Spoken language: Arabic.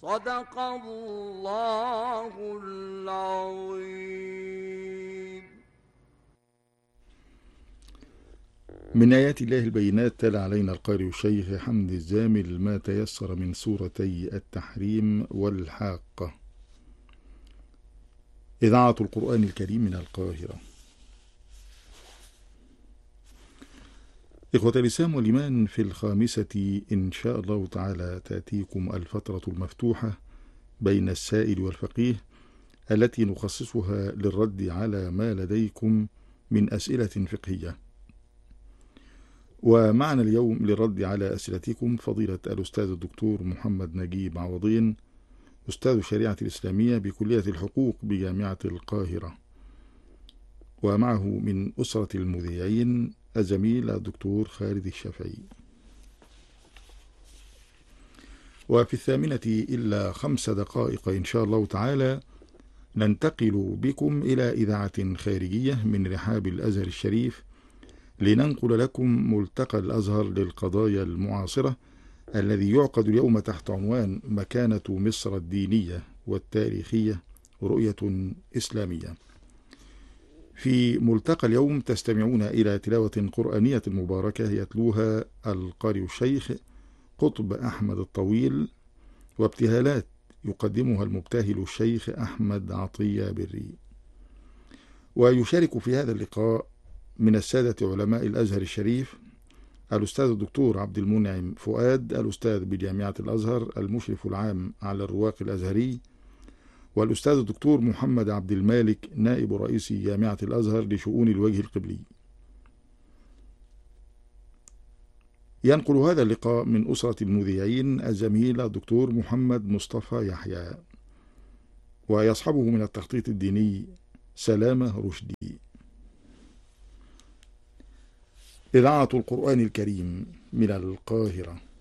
صدق الله العظيم. من آيات الله البينات تلا علينا القارئ الشيخ حمد الزامل ما تيسر من سورتي التحريم والحاقة. إذاعة القرآن الكريم من القاهرة. إخوة الإسلام والإيمان، في الخامسة إن شاء الله تعالى تأتيكم الفترة المفتوحة بين السائل والفقيه التي نخصصها للرد على ما لديكم من أسئلة فقهية. ومعنا اليوم للرد على أسئلتكم فضيلة الأستاذ الدكتور محمد نجيب عوضين، أستاذ الشريعة الإسلامية بكلية الحقوق بجامعة القاهرة، ومعه من أسرة المذيعين الزميل الدكتور خالد الشافعي. وفي 8:05 إن شاء الله تعالى ننتقل بكم إلى إذاعة خارجية من رحاب الأزهر الشريف لننقل لكم ملتقى الأزهر للقضايا المعاصرة الذي يعقد اليوم تحت عنوان مكانة مصر الدينية والتاريخية رؤية إسلامية. في ملتقى اليوم تستمعون إلى تلاوة قرآنية مباركة يتلوها القارئ الشيخ قطب أحمد الطويل، وابتهالات يقدمها المبتهل الشيخ أحمد عطية بري. ويشارك في هذا اللقاء من السادة علماء الأزهر الشريف الأستاذ الدكتور عبد المنعم فؤاد، الأستاذ بجامعة الأزهر المشرف العام على الرواق الأزهري، والأستاذ الدكتور محمد عبد المالك نائب رئيس جامعة الأزهر لشؤون الوجه القبلي. ينقل هذا اللقاء من أسرة المذيعين الزميل الدكتور محمد مصطفى يحيى، ويصحبه من التخطيط الديني سلامة رشدي. إذاعة القرآن الكريم من القاهرة.